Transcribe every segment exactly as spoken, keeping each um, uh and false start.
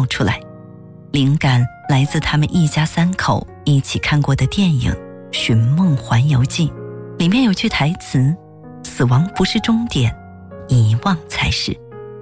冒出来，灵感来自他们一家三口一起看过的电影《寻梦环游记》，里面有句台词：死亡不是终点，遗忘才是。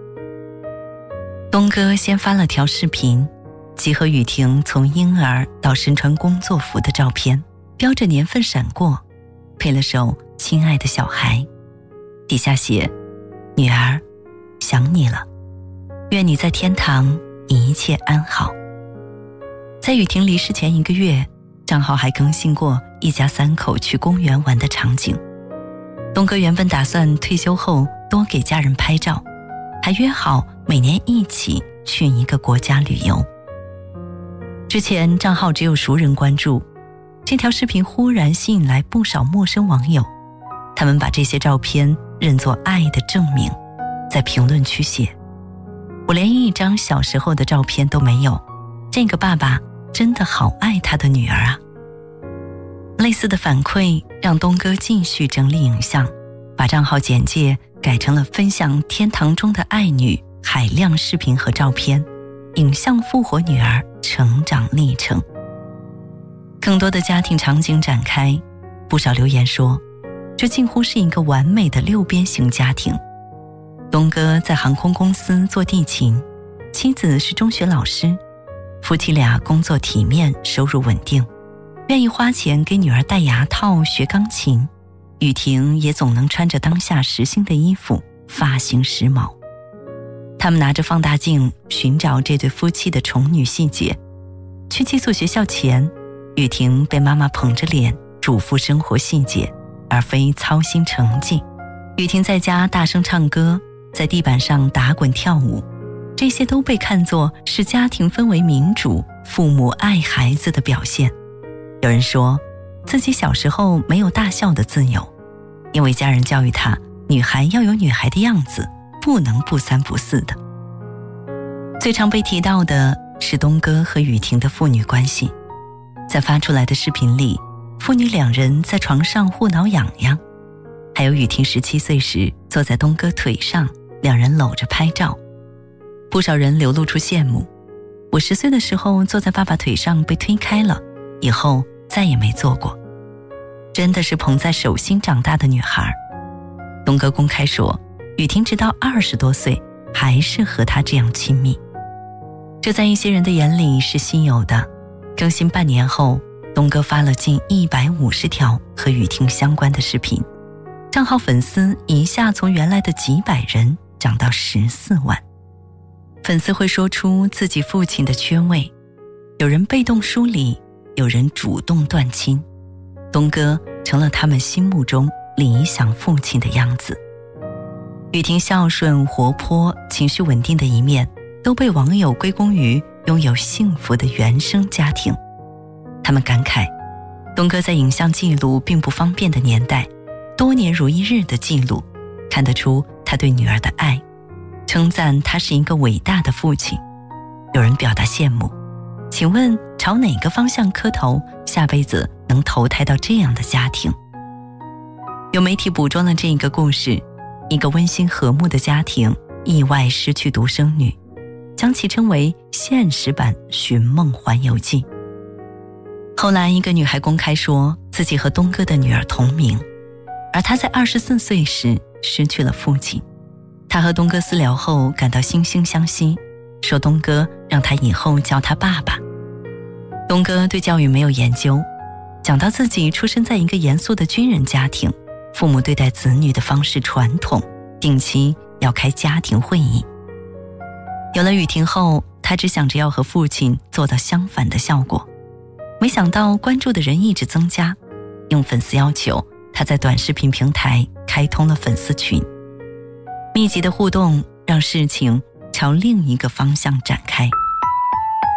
东哥先发了条视频，集合雨婷从婴儿到身穿工作服的照片，标着年份闪过，配了首《亲爱的小孩》，底下写：女儿，想你了，愿你在天堂一切安好。在雨婷离世前一个月，账号还更新过一家三口去公园玩的场景。东哥原本打算退休后多给家人拍照，还约好每年一起去一个国家旅游。之前账号只有熟人关注，这条视频忽然吸引来不少陌生网友，他们把这些照片认作爱的证明，在评论区写：我连一张小时候的照片都没有，这个爸爸真的好爱他的女儿啊。类似的反馈让东哥继续整理影像，把账号简介改成了分享天堂中的爱女海量视频和照片，影像复活女儿成长历程。更多的家庭场景展开，不少留言说这近乎是一个完美的六边形家庭。东哥在航空公司做地勤，妻子是中学老师，夫妻俩工作体面，收入稳定，愿意花钱给女儿戴牙套学钢琴，雨婷也总能穿着当下时兴的衣服，发型时髦。他们拿着放大镜寻找这对夫妻的宠女细节。去寄宿学校前，雨婷被妈妈捧着脸嘱咐生活细节，而非操心成绩。雨婷在家大声唱歌，在地板上打滚跳舞，这些都被看作是家庭氛围民主、父母爱孩子的表现。有人说自己小时候没有大笑的自由，因为家人教育他，女孩要有女孩的样子，不能不三不四的。最常被提到的是东哥和雨婷的父女关系。在发出来的视频里，父女两人在床上互挠痒痒，还有雨婷十七岁时坐在东哥腿上，两人搂着拍照。不少人流露出羡慕，我十岁的时候坐在爸爸腿上被推开了，以后再也没坐过。真的是捧在手心长大的女孩。东哥公开说，雨婷直到二十多岁还是和他这样亲密。这在一些人的眼里是稀有的。更新半年后，东哥发了近一百五十条和雨婷相关的视频，账号粉丝一下从原来的几百人涨到十四万。粉丝会说出自己父亲的缺位，有人被动疏离，有人主动断亲，东哥成了他们心目中理想父亲的样子。雨婷孝顺、活泼、情绪稳定的一面都被网友归功于拥有幸福的原生家庭。他们感慨，东哥在影像记录并不方便的年代，多年如一日的记录，看得出他对女儿的爱，称赞他是一个伟大的父亲。有人表达羡慕，请问朝哪个方向磕头，下辈子能投胎到这样的家庭？有媒体捕捉了这个故事，一个温馨和睦的家庭意外失去独生女，将其称为现实版《寻梦环游记》。后来一个女孩公开说自己和东哥的女儿同名，而她在二十四岁时失去了父亲。她和东哥私聊后感到惺惺相惜，说东哥让她以后叫他爸爸。东哥对教育没有研究，讲到自己出生在一个严肃的军人家庭，父母对待子女的方式传统，定期要开家庭会议。有了雨婷后，他只想着要和父亲做到相反的效果，没想到关注的人一直增加，应粉丝要求，他在短视频平台开通了粉丝群。密集的互动让事情朝另一个方向展开。